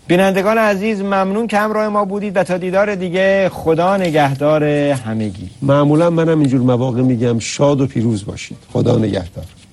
بینندگان عزیز ممنون که همراه ما بودید و تا دیدار دیگه خدا نگهدار همگی. معمولا منم اینجور مواقع میگم شاد و پیروز باشید. خدا نگهدار.